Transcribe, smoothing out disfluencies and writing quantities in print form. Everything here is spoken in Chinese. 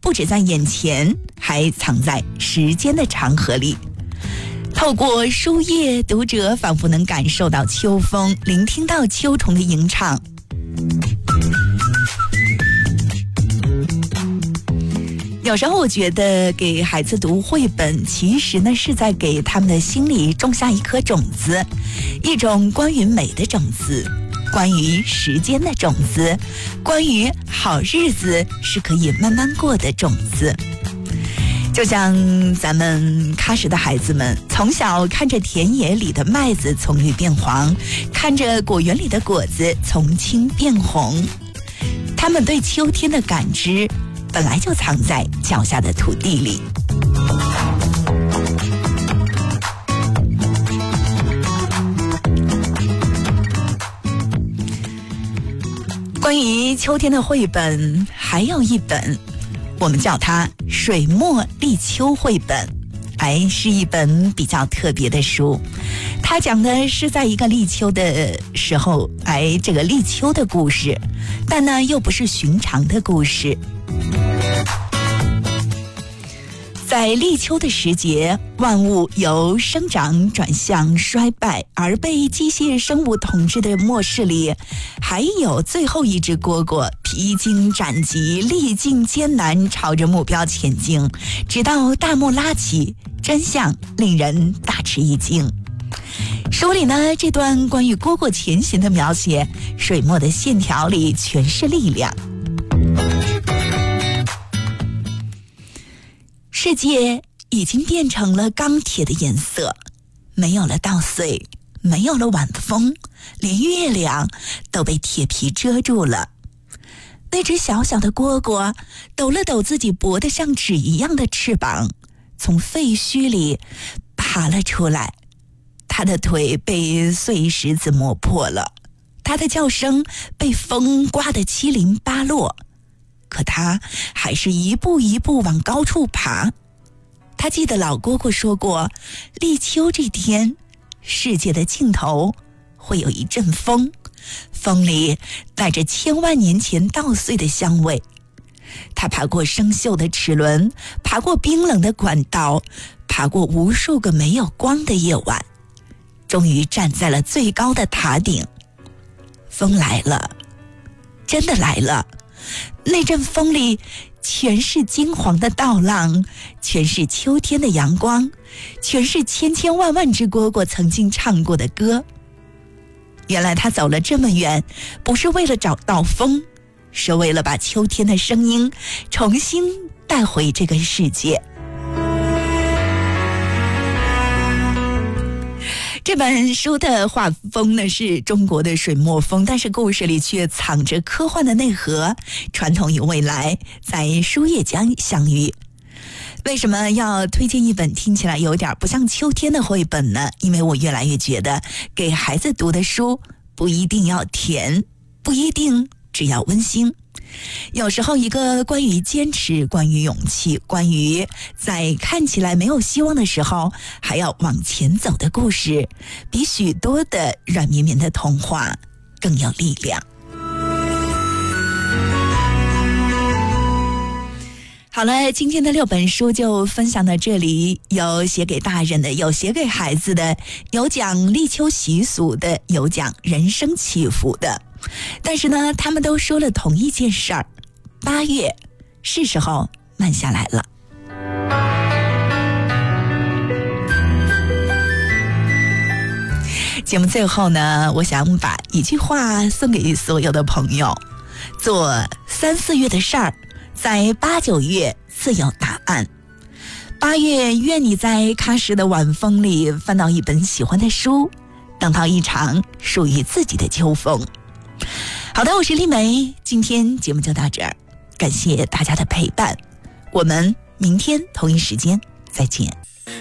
不止在眼前，还藏在时间的长河里。透过书页，读者仿佛能感受到秋风，聆听到秋虫的吟唱。有时候我觉得给孩子读绘本，其实呢是在给他们的心里种下一颗种子，一种关于美的种子，关于时间的种子，关于好日子是可以慢慢过的种子。就像咱们喀什的孩子们，从小看着田野里的麦子从绿变黄，看着果园里的果子从青变红，他们对秋天的感知本来就藏在脚下的土地里。关于秋天的绘本还有一本，我们叫它水墨立秋绘本，是一本比较特别的书。它讲的是在一个立秋的时候，这个立秋的故事，但呢又不是寻常的故事。在立秋的时节，万物由生长转向衰败，而被机械生物统治的末世里，还有最后一只蝈蝈披荆斩棘，历尽艰难，朝着目标前进，直到大幕拉起，真相令人大吃一惊。书里呢，这段关于蝈蝈前行的描写，水墨的线条里全是力量。世界已经变成了钢铁的颜色，没有了稻穗，没有了晚风，连月亮都被铁皮遮住了。那只小小的蝈蝈抖了抖自己薄得像纸一样的翅膀，从废墟里爬了出来。它的腿被碎石子磨破了，它的叫声被风刮得七零八落，可它还是一步一步往高处爬。他记得老蝈蝈说过，立秋这天，世界的尽头会有一阵风，风里带着千万年前稻穗的香味。他爬过生锈的齿轮，爬过冰冷的管道，爬过无数个没有光的夜晚，终于站在了最高的塔顶。风来了，真的来了。那阵风里全是金黄的稻浪，全是秋天的阳光，全是千千万万只蝈蝈曾经唱过的歌。原来他走了这么远，不是为了找到风，是为了把秋天的声音重新带回这个世界。这本书的画风呢是中国的水墨风，但是故事里却藏着科幻的内核，传统与未来在书页间相遇。为什么要推荐一本听起来有点不像秋天的绘本呢？因为我越来越觉得给孩子读的书不一定要甜，不一定只要温馨。有时候一个关于坚持，关于勇气，关于在看起来没有希望的时候还要往前走的故事，比许多的软绵绵的童话更有力量。好了，今天的6本书就分享到这里，有写给大人的，有写给孩子的，有讲立秋习俗的，有讲人生起伏的。但是呢，他们都说了同一件事儿，8月是时候慢下来了。节目最后呢，我想把一句话送给所有的朋友：做3、4月的事儿，在8、9月自有答案。8月，愿你在喀什的晚风里翻到一本喜欢的书，等到一场属于自己的秋风。好的，我是丽梅，今天节目就到这儿，感谢大家的陪伴，我们明天同一时间再见。